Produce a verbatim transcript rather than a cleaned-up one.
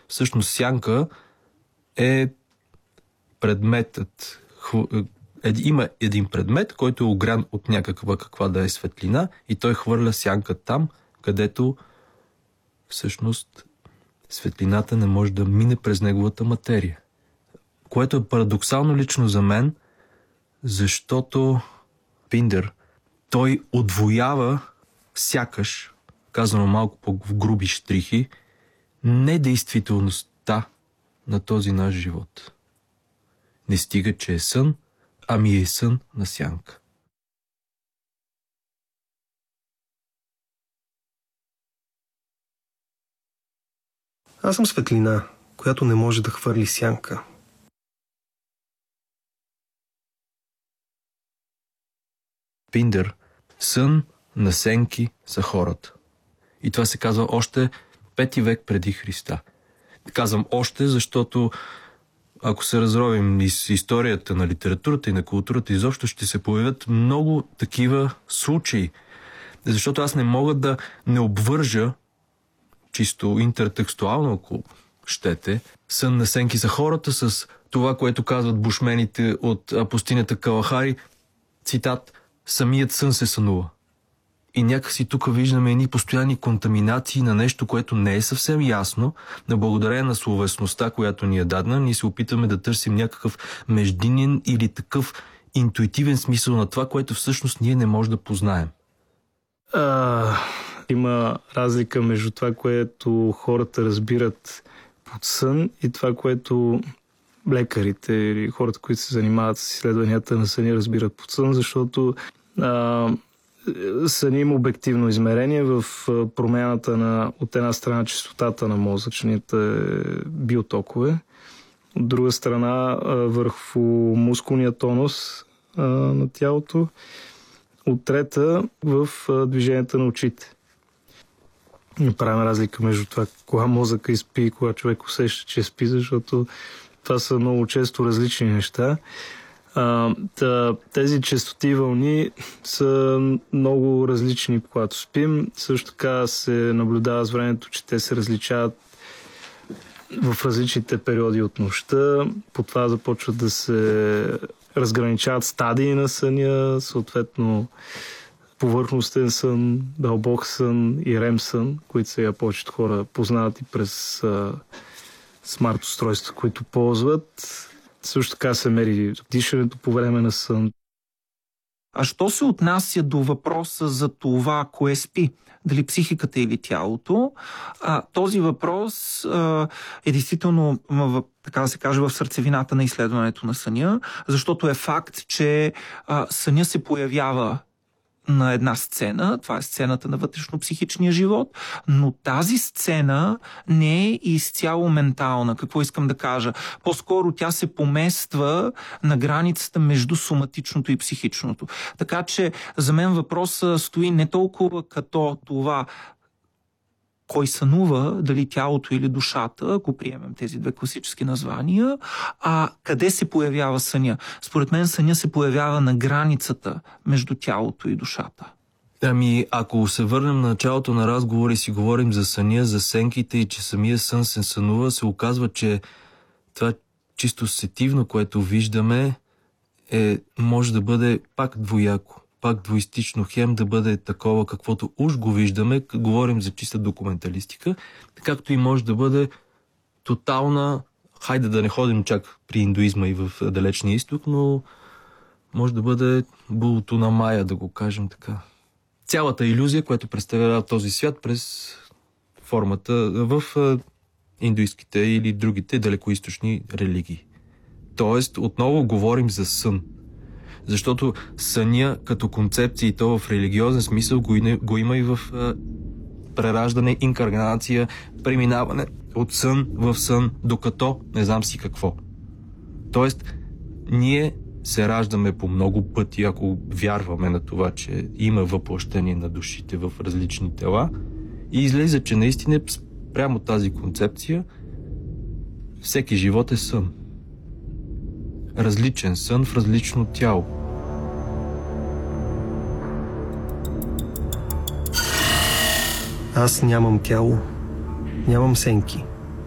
всъщност сянка е предметът. Има един предмет, който е огрян от някаква каква да е светлина и той хвърля сянка там, където всъщност светлината не може да мине през неговата материя. Което е парадоксално лично за мен, защото Пиндър, той отвоява сякаш, казано малко по-груби щрихи, недействителността на този наш живот. Не стига, че е сън, ами е сън на сянка. Аз съм светлина, която не може да хвърли сянка. Пиндър, сън на сенки са хората. И това се казва още пети век преди Христа. Казвам още, защото ако се разровим из историята на литературата и на културата, изобщо ще се появят много такива случаи. Защото аз не мога да не обвържа чисто интертекстуално, ако щете, сън на сенки за хората с това, което казват бушмените от пустинята Калахари, цитат: самият сън се сънува. И някакси тук виждаме едни постоянни контаминации на нещо, което не е съвсем ясно, но благодарение на словесността, която ни е дадена, ние се опитаме да търсим някакъв междинен или такъв интуитивен смисъл на това, което всъщност ние не можем да познаем. А, има разлика между това, което хората разбират под сън и това, което лекарите или хората, които се занимават с изследванията на съня, разбират под сън, защото а, съня има обективно измерение в промяната на, от една страна, честотата на мозъчните биотокове, от друга страна върху мускулния тонус а, на тялото, от трета в движенията на очите. Не правим разлика между това кога мозъка изпи и кога човек усеща, че спи, защото това са много често различни неща. А, тъ, тези честоти вълни са много различни, когато спим. Също така се наблюдава с времето, че те се различават в различните периоди от нощта. По това започват да се разграничават стадии на съня, съответно повърхностен сън, дълбок сън и рем сън, които сега повечето хора познават и през а, смарт устройства, които ползват. Също така се мери дишането по време на сън. А що се отнася до въпроса за това, кое спи, дали психиката или тялото, а, този въпрос а, е действително, в, така да се каже, в сърцевината на изследването на съня, защото е факт, че а, съня се появява на една сцена, това е сцената на вътрешно-психичния живот, но тази сцена не е изцяло ментална. Какво искам да кажа? По-скоро тя се помества на границата между соматичното и психичното. Така че за мен въпросът стои не толкова като това кой сънува, дали тялото или душата, ако приемем тези две класически названия, а къде се появява съня? Според мен съня се появява на границата между тялото и душата. Ами, ако се върнем на началото на разговора и си говорим за съня, за сенките и че самия сън се сънува, се оказва, че това чисто сетивно, което виждаме, е, може да бъде пак двояко. Пак двоистично, хем да бъде такова, каквото уж го виждаме, говорим за чиста документалистика, както и може да бъде тотална, хайде да не ходим чак при индуизма и в далечния изток, но може да бъде булото на Майя, да го кажем така. Цялата илюзия, която представлява този свят през формата в индуистските или другите далекоизточни религии. Тоест, отново говорим за сън. Защото съня като концепция и то в религиозен смисъл го, и, го има и в а, прераждане, инкарнация, преминаване от сън в сън, докато не знам си какво. Тоест, ние се раждаме по много пъти, ако вярваме на това, че има въплъщение на душите в различни тела и излиза, че наистина прямо тази концепция всеки живот е сън. Различен сън в различно тяло. Аз нямам тяло, нямам сенки.